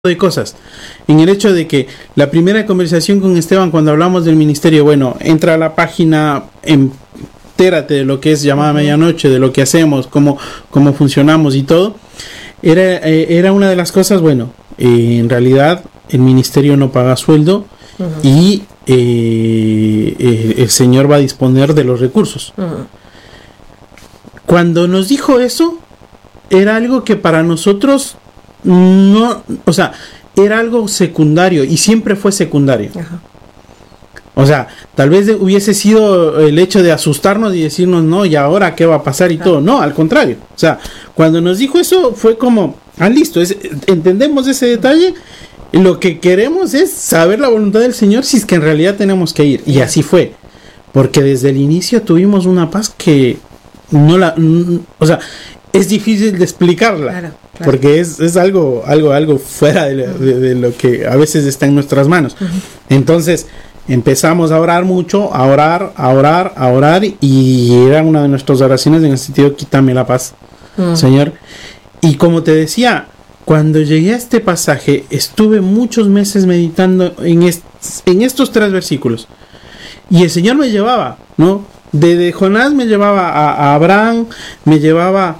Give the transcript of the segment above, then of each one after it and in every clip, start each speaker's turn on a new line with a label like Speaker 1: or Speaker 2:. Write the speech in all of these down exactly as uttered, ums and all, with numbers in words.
Speaker 1: de cosas, en el hecho de que la primera conversación con Esteban cuando hablamos del ministerio, bueno, entra a la página, entérate de lo que es Llamada Medianoche, de lo que hacemos, cómo, cómo funcionamos y todo, era, eh, era una de las cosas, bueno, eh, en realidad el ministerio no paga sueldo uh-huh. y eh, eh, el Señor va a disponer de los recursos. Uh-huh. Cuando nos dijo eso, era algo que para nosotros no, o sea, era algo secundario y siempre fue secundario. Ajá. O sea, tal vez hubiese sido el hecho de asustarnos y decirnos no, y ahora qué va a pasar y claro. todo. No, al contrario. O sea, cuando nos dijo eso fue como, ah, listo, es, entendemos ese detalle. Lo que queremos es saber la voluntad del Señor si es que en realidad tenemos que ir. Y así fue. Porque desde el inicio tuvimos una paz que no la, no, o sea, es difícil de explicarla. Claro. Claro. Porque es, es algo, algo, algo fuera de, de, de lo que a veces está en nuestras manos. Uh-huh. Entonces empezamos a orar mucho, a orar, a orar, a orar, y era una de nuestras oraciones en el sentido, quítame la paz, uh-huh. Señor. Y como te decía, cuando llegué a este pasaje, estuve muchos meses meditando en, est- en estos tres versículos. Y el Señor me llevaba, ¿no? De, de Jonás me llevaba a, a Abraham, me llevaba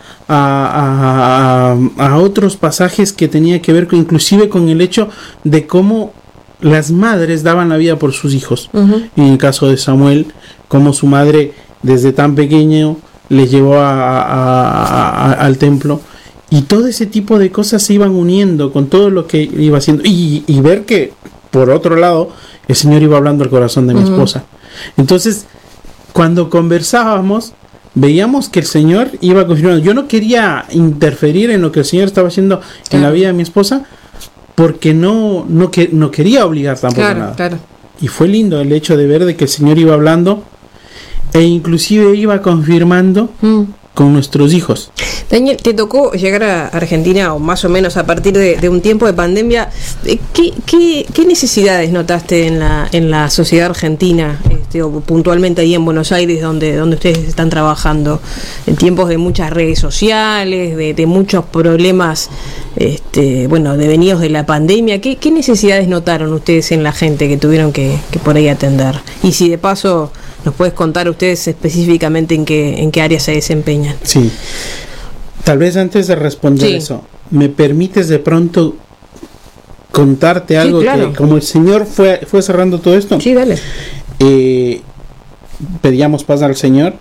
Speaker 1: a, a, a, a otros pasajes que tenía que ver con, inclusive con el hecho de cómo las madres daban la vida por sus hijos. Uh-huh. En el caso de Samuel, cómo su madre desde tan pequeño le llevó a, a, a, a, al templo, y todo ese tipo de cosas se iban uniendo con todo lo que iba haciendo, y, y ver que por otro lado el Señor iba hablando al corazón de mi uh-huh. esposa. Entonces, cuando conversábamos, veíamos que el Señor iba confirmando. Yo no quería interferir en lo que el Señor estaba haciendo en claro. la vida de mi esposa, porque no, no, que, no quería obligar tampoco
Speaker 2: claro,
Speaker 1: nada.
Speaker 2: Claro.
Speaker 1: Y fue lindo el hecho de ver de que el Señor iba hablando e inclusive iba confirmando mm. con nuestros hijos.
Speaker 2: Daniel, te tocó llegar a Argentina, o más o menos a partir de, de un tiempo de pandemia. ¿Qué, qué, qué necesidades notaste en la en la sociedad argentina, este, o puntualmente ahí en Buenos Aires, donde donde ustedes están trabajando, en tiempos de muchas redes sociales, de, de muchos problemas, este, bueno, devenidos de la pandemia? ¿Qué, qué necesidades notaron ustedes en la gente que tuvieron que, que por ahí atender? Y si de paso nos puedes contar ustedes específicamente en qué en qué áreas se desempeñan.
Speaker 1: Sí. Tal vez antes de responder sí. eso, ¿me permites de pronto contarte algo? Sí, claro. Que como el Señor fue, fue cerrando todo esto,
Speaker 2: sí, dale.
Speaker 1: Eh, pedíamos paz al Señor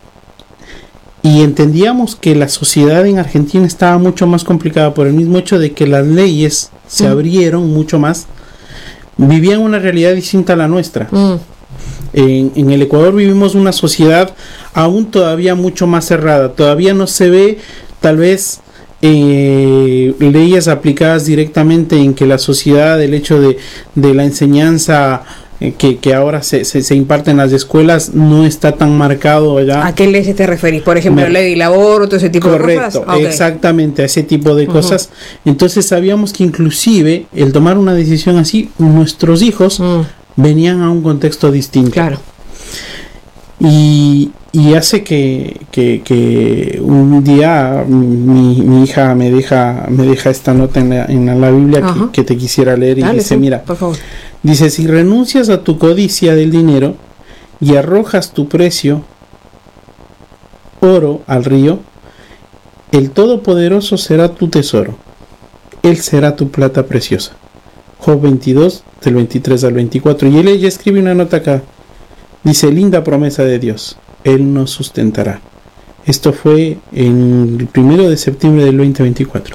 Speaker 1: y entendíamos que la sociedad en Argentina estaba mucho más complicada por el mismo hecho de que las leyes se mm. abrieron mucho más, vivían una realidad distinta a la nuestra. Mm. En, en el Ecuador vivimos una sociedad aún todavía mucho más cerrada, todavía no se ve tal vez eh, leyes aplicadas directamente en que la sociedad, el hecho de, de la enseñanza eh, que, que ahora se, se, se imparte en las escuelas no está tan marcado allá.
Speaker 2: ¿A qué leyes te referís? Por ejemplo, la ley del aborto, ese tipo
Speaker 1: correcto,
Speaker 2: de cosas.
Speaker 1: Correcto, okay. Exactamente, a ese tipo de uh-huh. cosas. Entonces sabíamos que inclusive el tomar una decisión así, nuestros hijos uh-huh. venían a un contexto distinto.
Speaker 2: Claro.
Speaker 1: Y, y hace que, que, que un día mi, mi hija me deja me deja esta nota en la, en la Biblia que, que te quisiera leer. Y Dale, dice, sí, mira,
Speaker 2: por favor.
Speaker 1: Dice, si renuncias a tu codicia del dinero y arrojas tu precio oro al río, el Todopoderoso será tu tesoro, Él será tu plata preciosa. Job veintidós, del veintitrés al veinticuatro. Y él ella escribe una nota acá. Dice, linda promesa de Dios, Él nos sustentará. Esto fue en el primero de septiembre del veinte veinticuatro.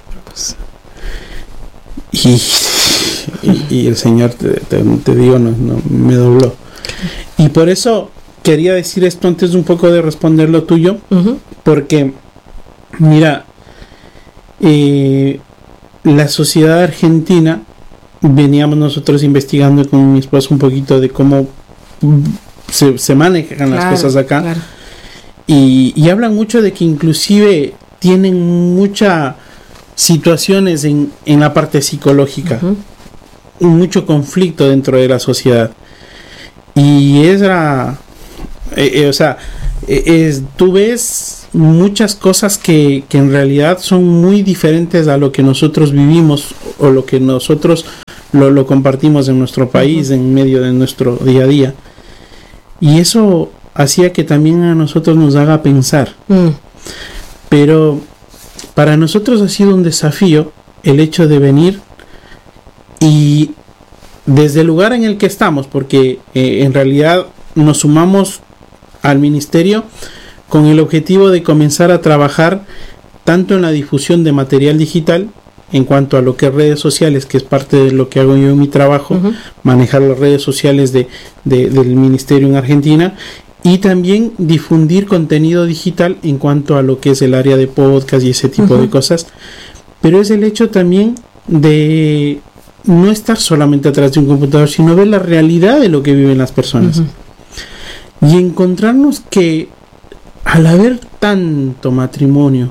Speaker 1: Y, y, y el Señor, te, te, te digo, no, no, me dobló. Y por eso quería decir esto antes de un poco de responder lo tuyo, uh-huh. porque, mira, eh, la sociedad argentina, veníamos nosotros investigando con mi esposo un poquito de cómo se, se manejan claro, las cosas acá claro. y, y hablan mucho de que inclusive tienen muchas situaciones en, en la parte psicológica, uh-huh. mucho conflicto dentro de la sociedad, y es la eh, eh, o sea eh, es, tú ves muchas cosas que, que en realidad son muy diferentes a lo que nosotros vivimos o lo que nosotros lo, lo compartimos en nuestro país, uh-huh. en medio de nuestro día a día. Y eso hacía que también a nosotros nos haga pensar. Mm. Pero para nosotros ha sido un desafío el hecho de venir y desde el lugar en el que estamos, porque eh, en realidad nos sumamos al ministerio con el objetivo de comenzar a trabajar tanto en la difusión de material digital en cuanto a lo que es redes sociales, que es parte de lo que hago yo en mi trabajo, uh-huh. manejar las redes sociales de, de, del ministerio en Argentina, y también difundir contenido digital en cuanto a lo que es el área de podcast y ese tipo uh-huh. de cosas. Pero es el hecho también de no estar solamente atrás de un computador, sino ver la realidad de lo que viven las personas. Uh-huh. Y encontrarnos que al haber tanto matrimonio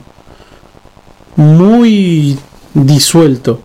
Speaker 1: muy disuelto,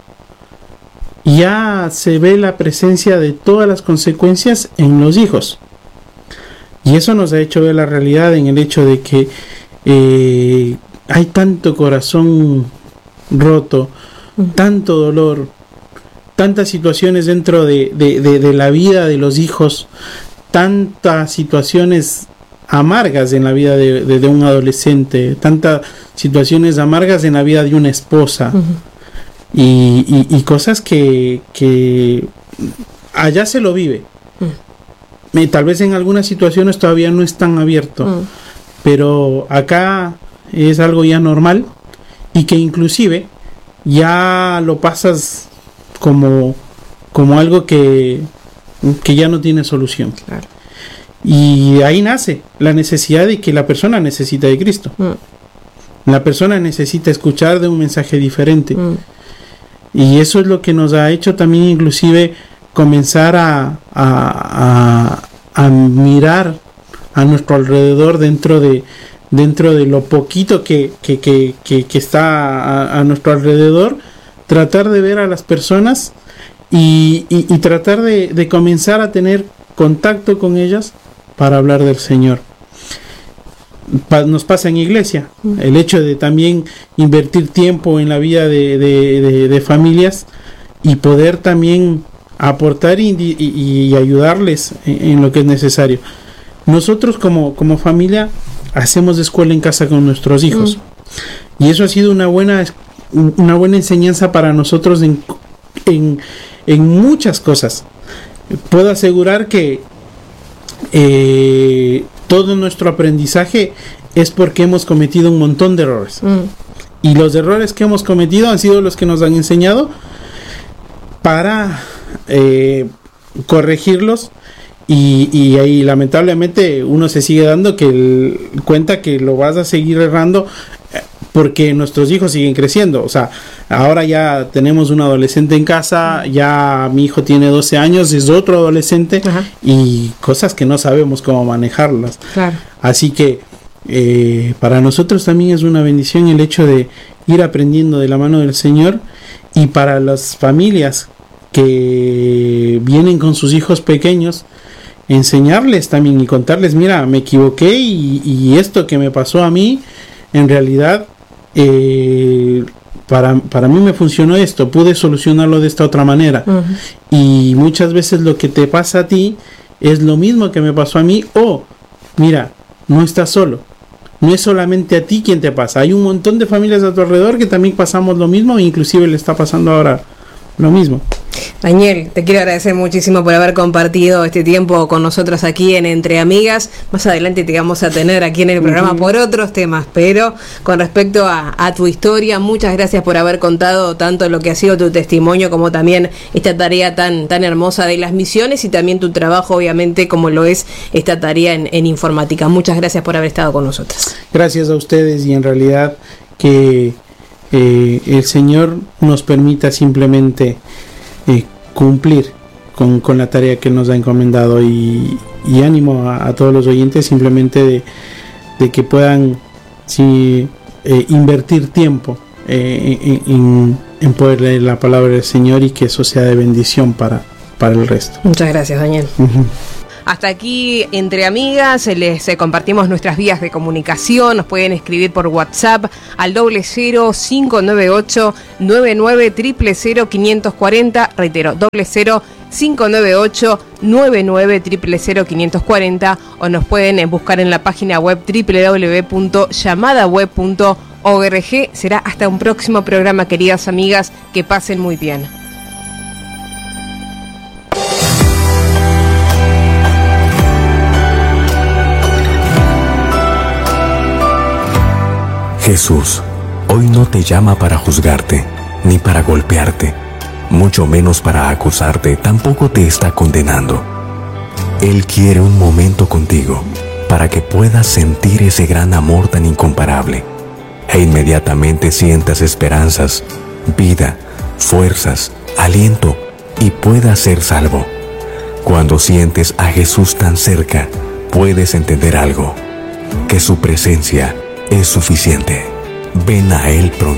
Speaker 1: ya se ve la presencia de todas las consecuencias en los hijos. Y eso nos ha hecho ver la realidad en el hecho de que eh, hay tanto corazón roto, uh-huh. tanto dolor, tantas situaciones dentro de, de, de, de la vida de los hijos, tantas situaciones amargas en la vida de, de, de un adolescente, tantas situaciones amargas en la vida de una esposa, uh-huh. y, y, y cosas que, que allá se lo vive. Uh-huh. Tal vez en algunas situaciones todavía no es tan abierto, uh-huh. pero acá es algo ya normal y que inclusive ya lo pasas como, como algo que, que ya no tiene solución. Claro. Y ahí nace la necesidad de que la persona necesita de Cristo. Mm. La persona necesita escuchar de un mensaje diferente. Mm. Y eso es lo que nos ha hecho también inclusive comenzar a, a, a, a mirar a nuestro alrededor dentro de dentro de lo poquito que, que, que, que, que está a, a nuestro alrededor, tratar de ver a las personas y, y, y tratar de, de comenzar a tener contacto con ellas para hablar del Señor. Pa- nos pasa en iglesia, uh-huh. el hecho de también invertir tiempo en la vida de, de, de, de familias y poder también aportar y, y, y ayudarles en, en lo que es necesario. Nosotros como, como familia hacemos escuela en casa con nuestros hijos, uh-huh. y eso ha sido una buena, una buena enseñanza para nosotros en, en, en muchas cosas. Puedo asegurar que Eh, todo nuestro aprendizaje es porque hemos cometido un montón de errores, mm. y los errores que hemos cometido han sido los que nos han enseñado para eh, corregirlos, y, y ahí lamentablemente uno se sigue dando que el, cuenta que lo vas a seguir errando porque nuestros hijos siguen creciendo. O sea, ahora ya tenemos un adolescente en casa, ya mi hijo tiene doce años, es otro adolescente. Ajá. Y cosas que no sabemos cómo manejarlas. Claro. Así que eh, para nosotros también es una bendición el hecho de ir aprendiendo de la mano del Señor, y para las familias que vienen con sus hijos pequeños, enseñarles también y contarles, mira, me equivoqué y, y esto que me pasó a mí, en realidad Eh, para, para mí me funcionó esto, pude solucionarlo de esta otra manera. Uh-huh. Y muchas veces lo que te pasa a ti es lo mismo que me pasó a mí, o mira, no estás solo, no es solamente a ti quien te pasa, hay un montón de familias a tu alrededor que también pasamos lo mismo, e inclusive le está pasando ahora lo mismo.
Speaker 2: Daniel, te quiero agradecer muchísimo por haber compartido este tiempo con nosotros aquí en Entre Amigas. Más adelante te vamos a tener aquí en el programa uh-huh. por otros temas, pero con respecto a, a tu historia, muchas gracias por haber contado tanto lo que ha sido tu testimonio como también esta tarea tan, tan hermosa de las misiones, y también tu trabajo, obviamente, como lo es esta tarea en, en informática. Muchas gracias por haber estado con nosotros.
Speaker 1: Gracias a ustedes, y en realidad que eh, el Señor nos permita simplemente Eh, cumplir con, con la tarea que nos ha encomendado, y, y ánimo a, a todos los oyentes simplemente de, de que puedan sí, eh, invertir tiempo eh, en, en, en poder leer la palabra del Señor, y que eso sea de bendición para, para el resto.
Speaker 2: Muchas gracias, Daniel.
Speaker 1: Uh-huh.
Speaker 2: Hasta aquí, Entre Amigas, les eh, compartimos nuestras vías de comunicación. Nos pueden escribir por WhatsApp al doble cero cinco nueve ocho nueve nueve cero cero cero quinientos cuarenta. Reitero, doble cero cinco nueve ocho nueve nueve cero cero cero quinientos cuarenta, o nos pueden buscar en la página web doble u doble u doble u punto llamada web punto org. Será hasta un próximo programa, queridas amigas, que pasen muy bien.
Speaker 3: Jesús hoy no te llama para juzgarte, ni para golpearte, mucho menos para acusarte, tampoco te está condenando. Él quiere un momento contigo para que puedas sentir ese gran amor tan incomparable e inmediatamente sientas esperanzas, vida, fuerzas, aliento y puedas ser salvo. Cuando sientes a Jesús tan cerca, puedes entender algo, que su presencia es suficiente. Ven a Él pronto.